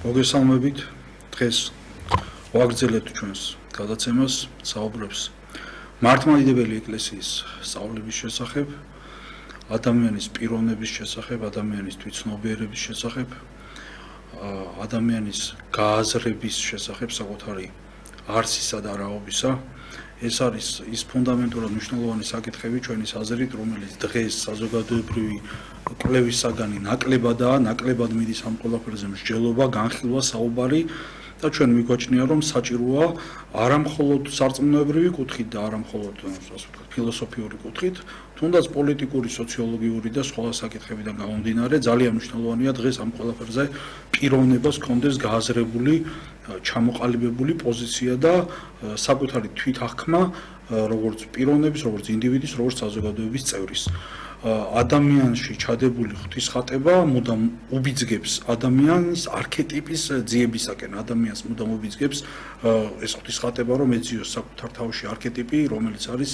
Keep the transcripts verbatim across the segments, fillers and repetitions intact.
მოგესალმებით. დღეს ვაგრძელებთ ჩვენს გადაცემას, საუბრებს მართლმადიდებელი ეკლესიის სწავლების შესახებ, ადამიანის პიროვნების შესახებ, ადამიანის თვითცნობიერების შესახებ, ადამიანის გააზრების შესახებ საკუთარი არსისა და რაობისა. ეს არის ის ფუნდამენტურად მნიშვნელოვანი საკითხები ჩვენის აზრით, რომელიც დღეს საზოგადოებრივი კვლევის საგანი ნაკლებადაა, ნაკლებად მიდის ამ ყველაფერზე მსჯელობა, განხილვა, საუბარი და ჩვენ მიგვაჩნია, რომ საჭიროა არა მხოლოდ სარწმუნოებრივი კუთხით და არა მხოლოდ ფილოსოფიური კუთხით, თუნდაც პოლიტიკური, სოციოლოგიური და სხვა საკითხებიდან გამომდინარე, ძალიან მნიშვნელოვანია დღეს ამ ყველაფერზე პიროვნებას ჰქონდეს გააზრებული, ჩამოყალიბებული პოზიცია და საკუთარი თვითახკმა, როგორც პიროვნების, როგორც ინდივიდის, როგორც საზოგადოების წევრის. ადამიანში ჩადებული ღვთისხატება მუდამ უბიძგებს ადამიანის არქეტიპის ძიებისაკენ, ადამიანს მუდამ უბიძგებს ეს ღვთისხატება, რომ ეძიოს საკუთარ თავში არქეტიპი, რომელიც არის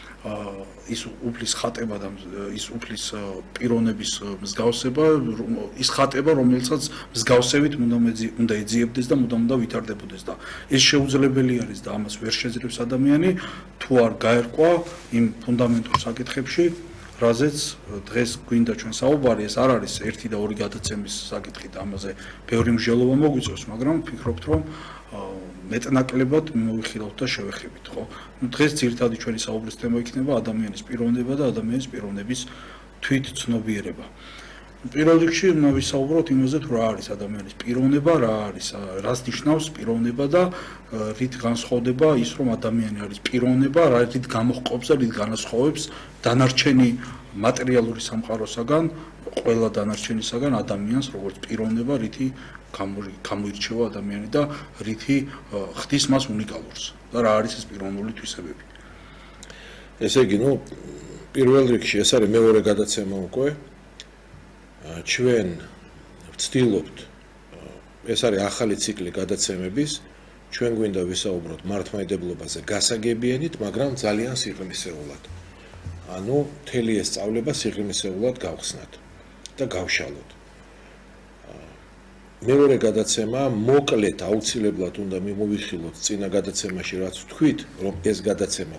ის უფლის ხატება და ის უფლის პიროვნების მსგავსება, ის ხატება, რომელსაც მსგავსებით უნდა ეძიებდეს და მუდამ უნდა ვითარდებოდეს და ეს შეუძლებელი არის და ამას ვერ შეძლებს ადამიანი, თუ არ გაერკვა იმ ფუნდამენტურ საკითხებში, რაზეც დღეს გვინდა ჩვენ საუბარი, ეს არ არის ერთი და ორი გადაცემის საკითხი და ამაზე ბევრი მსჯელობა მოგვიწევს, მაგრამ ვფიქრობთ, რომ მეტნაკლებად მოვიხილავთ და შევეხებით, ხო? დღეს ძირითადი ჩვენი საუბრის თემა იქნება ადამიანის პიროვნება და ადამიანის პიროვნების თვითცნობიერება. პირველ რიგში უნდა ვისაუბროთ იმაზე, თუ რა არის ადამიანის პიროვნება, რა არის, რას ნიშნავს პიროვნება და რით განსხვავდება ის, რომ ადამიანი არის პიროვნება, რა რით გამოჰყოფს და რით განასხვავებს დანარჩენი მატერიალური სამყაროსაგან, ყველა დანარჩენისაგან ადამიანს როგორც პიროვნება, რითი გამოირჩევა ადამიანი და რითი ხდის მას უნიკალურს და რა არის ეს პიროვნული თვისებები. ესე იგი, ნუ პირველ რიგში ეს არის მეორე გადაცემა უკვე. ჩვენ ვცდილობთ, ეს არის ახალი ციკლი გადაცემების, ჩვენ გვინდა ვისაუბროთ მართლმადიდებლობაზე გასაგებიანით, მაგრამ ძალიან სიღრმისეულად. ანუ მთელი ეს სწავლება სიღრმისეულად გავხსნათ და გავშალოთ. მეორე გადაცემა მოკლედ აუცილებლად უნდა მიმოვიხილოთ წინა გადაცემაში, რაც ვთქვით, რომ ეს გადაცემა